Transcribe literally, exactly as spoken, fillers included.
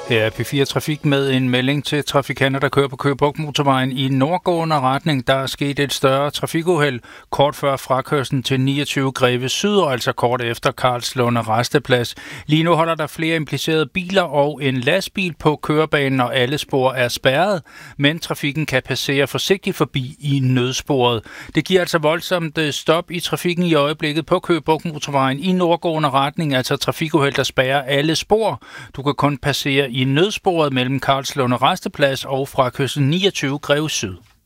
Her er P fire Trafik med en melding til trafikanter, der kører på Køge Bugt Motorvejen i nordgående retning. Der er sket et større trafikuheld kort før frakørslen til niogtyve Greve Syd, og altså kort efter Karlslunde Rasteplads. Lige nu holder der flere implicerede biler og en lastbil på kørebanen, og alle spor er spærret, men trafikken kan passere forsigtigt forbi i nødsporet. Det giver altså voldsomt stop i trafikken i øjeblikket på Køge Bugt Motorvejen i nordgående retning, altså trafikuheld, der spærrer alle spor. Du kan kun passere i nødsporet mellem Karlslunde Rasteplads og frakørslen niogtyve Greve Syd.